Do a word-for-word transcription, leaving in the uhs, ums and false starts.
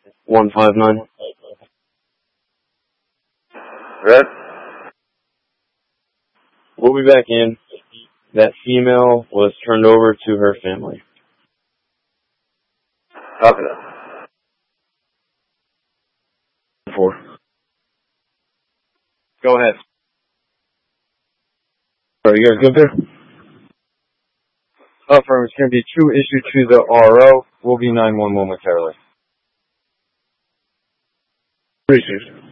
one five nine. Red? We'll be back in. That female was turned over to her family. Copy that. Four. Go ahead. Are you guys good there? Affirm, it's going to be two issued to the R O. We'll be nine one momentarily. Received.